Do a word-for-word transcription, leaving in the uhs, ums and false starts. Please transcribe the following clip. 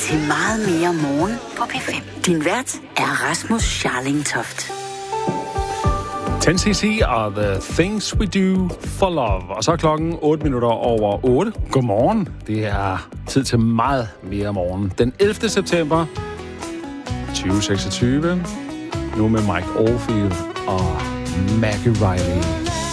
til meget mere morgen på P fem. Din vært er Rasmus Scharling Toft. ten C C og The Things We Do for Love. Og så er klokken otte minutter over otte. Godmorgen. Det er tid til meget mere morgen. Den ellevte september tyve seksogtyve. Nu med Mike Oldfield og Maggie Riley.